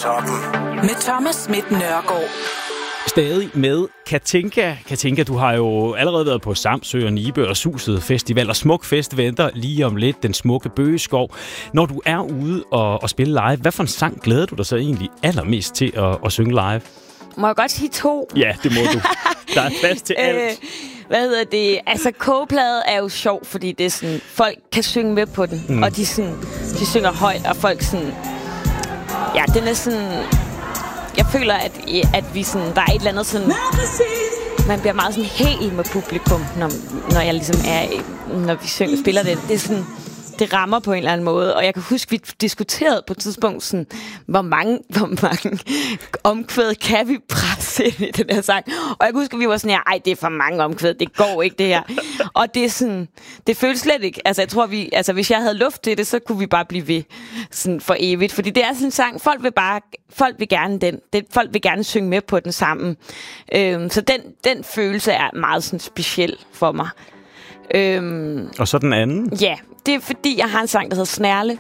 toppen. Med Thomas Schmidt Nørgaard. Stadig med Katinka. Katinka, du har jo allerede været på Samsø og Nibe og Suset Festival, og Smuk Fest venter lige om lidt, den smukke Bøgeskov. Når du er ude og spille live, hvad for en sang glæder du dig så egentlig allermest til at synge live? Må jeg godt sige 2? Ja, det må du. Der er plads til alt. Hvad hedder det? Altså, kogeplade er jo sjov, fordi det er sådan, folk kan synge med på den, og de synger højt, og folk sådan... Ja, den er sådan... Jeg føler, at vi sådan... Der er et eller andet sådan... Man bliver meget sådan hel med publikum, når jeg ligesom når vi spiller det. Det er sådan... Det rammer på en eller anden måde, og jeg kan huske, vi diskuterede på et tidspunkt sådan, hvor mange omkvæd kan vi presse ind i den her sang. Og jeg kan huske, at vi var sådan her, ej, det er for mange omkvæd, det går ikke det her. Og det er sådan, det føles slet ikke. Altså jeg tror, hvis jeg havde luft til det, så kunne vi bare blive ved sådan for evigt. Fordi det er sådan en sang, folk vil gerne den. Folk vil gerne synge med på den sammen. Så den følelse er meget sådan speciel for mig. Og så den anden? Ja, det er fordi, jeg har en sang, der hedder Snærle.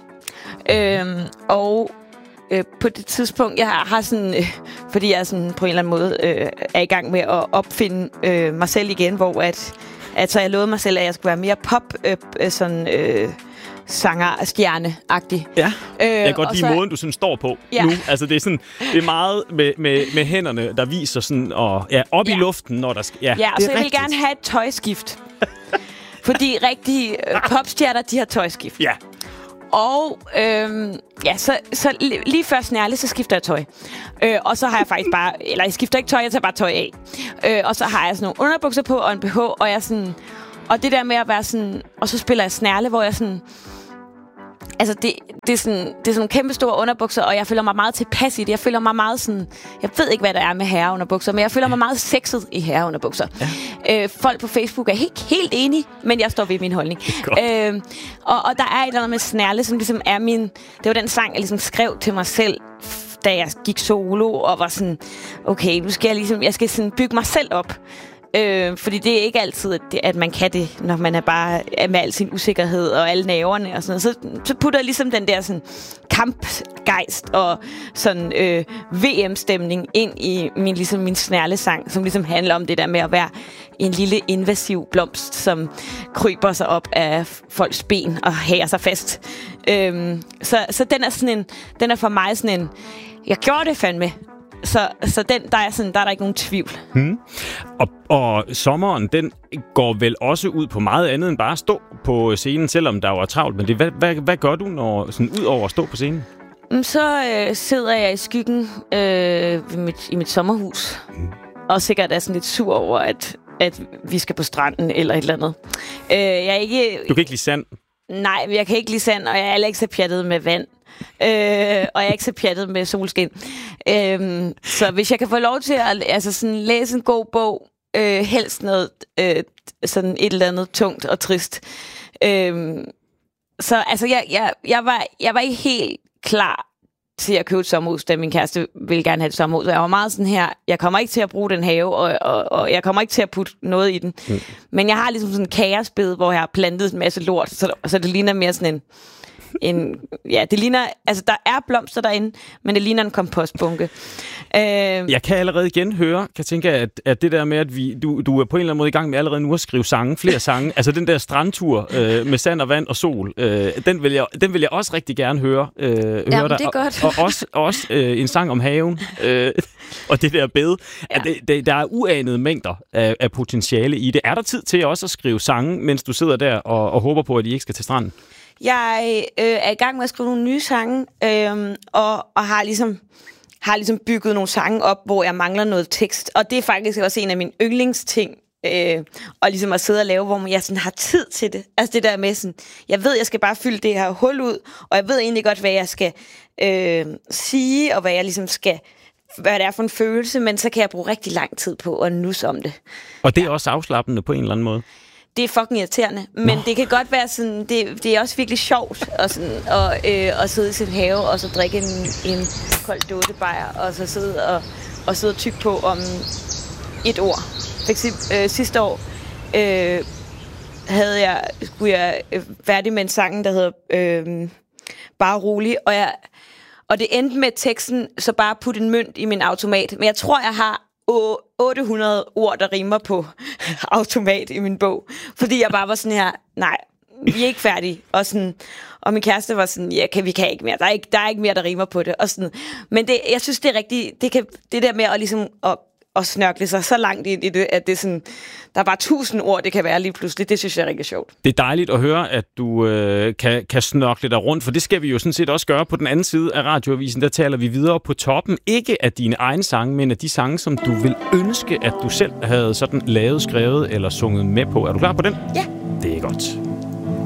På det tidspunkt, jeg har sådan... fordi jeg sådan på en eller anden måde er i gang med at opfinde mig selv igen, hvor så jeg lovede mig selv, at jeg skulle være mere pop, sanger-stjerne-agtig. Ja, jeg kan godt lide måden, du sådan står på nu. Altså, det er sådan, det er meget med hænderne, der viser sådan, op i luften, når der skal... Ja, og så jeg vil gerne have et tøjskift. Fordi rigtige popstjerner, de har tøjskift. Ja. Og så lige før Snærle, så skifter jeg tøj. Og så har jeg faktisk bare... Eller jeg skifter ikke tøj, jeg tager bare tøj af. Og så har jeg sådan nogle underbukser på og en BH, og jeg sådan... Og det der med at være sådan... Og så spiller jeg Snærle, hvor jeg sådan... Altså, det er sådan nogle kæmpe store underbukser, og jeg føler mig meget tilpas i det. Jeg føler mig meget sådan... Jeg ved ikke, hvad der er med herreunderbukser, men jeg føler mig meget sexet i herreunderbukser. Ja. Folk på Facebook er helt enige, men jeg står ved min holdning. Og der er et eller andet med Snærle, som ligesom er min... Det var den sang, jeg ligesom skrev til mig selv, da jeg gik solo, og var sådan... Okay, nu skal jeg skal sådan bygge mig selv op. Fordi det er ikke altid, at man kan det, når man er bare med al sin usikkerhed og alle nerverne og sådan noget. Så putter jeg ligesom den der sådan kampgejst og sådan VM-stemning ind i min Snærle-sang, som ligesom handler om det der med at være en lille invasiv blomst, som kryber sig op af folks ben og hæger sig fast. Så den er sådan den er for mig sådan en, jeg gjorde det fandme. Så der er der ikke nogen tvivl. Og sommeren, den går vel også ud på meget andet end bare at stå på scenen, selvom der var travlt. Men hvad gør du, når sådan ud over at stå på scenen? Så sidder jeg i skyggen i mit sommerhus, og sikkert er sådan lidt sur over, at vi skal på stranden eller et eller andet. Du kan ikke lide sand? Nej, jeg kan ikke lide sand, og jeg er heller ikke så pjattet med vand. Og jeg er ikke så pjattet med solskin. Så hvis jeg kan få lov til at sådan læse en god bog, helst noget sådan et eller andet tungt og trist. Så altså jeg var ikke helt klar til at købe et sommerhus, da min kæreste ville gerne have et sommerhus. Jeg var meget sådan her, jeg kommer ikke til at bruge den have, og jeg kommer ikke til at putte noget i den. Men jeg har ligesom sådan en kaosbed, hvor jeg har plantet en masse lort, så det ligner mere sådan det ligner, altså der er blomster derinde, men det ligner en kompostbunke. Jeg kan allerede igen høre, kan tænke, at det der med, at du er på en eller anden måde i gang med allerede nu at skrive flere sange, altså den der strandtur med sand og vand og sol, den vil jeg også rigtig gerne høre. Jamen, det er godt. Og også en sang om haven, og det der bed. Ja. Der er uanede mængder af potentiale i det. Er der tid til også at skrive sange, mens du sidder der og håber på, at I ikke skal til stranden? Jeg er i gang med at skrive nogle nye sange, og har ligesom bygget nogle sange op, hvor jeg mangler noget tekst. Og det er faktisk også en af mine yndlingsting, og ligesom at sidde og lave, hvor jeg sådan har tid til det. Altså det der med sådan, jeg ved, jeg skal bare fylde det her hul ud, og jeg ved egentlig godt, hvad jeg skal sige, og hvad jeg ligesom skal, hvad det er for en følelse, men så kan jeg bruge rigtig lang tid på at nusse om det. Og det er også afslappende på en eller anden måde? Det er fucking irriterende, men det kan godt være sådan, det er også virkelig sjovt at sidde i sin have og så drikke en kold dåsebajer og så sidde og tykke på om et ord. For eksempel sidste år skulle jeg færdig med en sang, der hedder Bare rolig, Og det endte med teksten, så bare putte en mønt i min automat. Men jeg tror, jeg har 800 ord, der rimer på automat i min bog. Fordi jeg bare var sådan her, nej, vi er ikke færdige. Og min kæreste var sådan, ja, vi kan ikke mere. Der er ikke mere, der rimer på det. Og sådan. Men jeg synes, det er rigtigt. Det der med at ligesom at snørkle sig så langt ind i det, at det er sådan, der er bare 1000 ord, det kan være lige pludselig. Det synes jeg er rigtig sjovt. Det er dejligt at høre, at du kan snørkle dig rundt, for det skal vi jo sådan set også gøre på den anden side af radioavisen. Der taler vi videre på toppen. Ikke af dine egne sange, men af de sange, som du vil ønske, at du selv havde sådan lavet, skrevet eller sunget med på. Er du klar på den? Ja. Det er godt.